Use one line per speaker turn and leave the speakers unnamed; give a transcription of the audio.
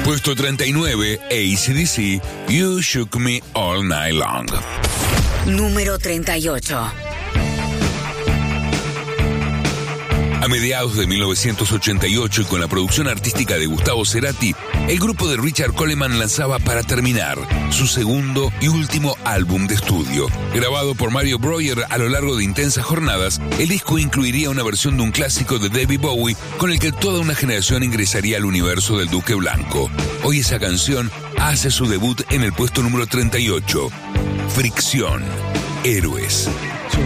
Puesto 39, AC/DC, You Shook Me All Night Long.
Número 38.
A mediados de 1988 y con la producción artística de Gustavo Cerati, el grupo de Richard Coleman lanzaba Para Terminar, su segundo y último álbum de estudio. Grabado por Mario Breuer a lo largo de intensas jornadas, el disco incluiría una versión de un clásico de David Bowie con el que toda una generación ingresaría al universo del Duque Blanco. Hoy esa canción hace su debut en el puesto número 38. Fricción. Héroes.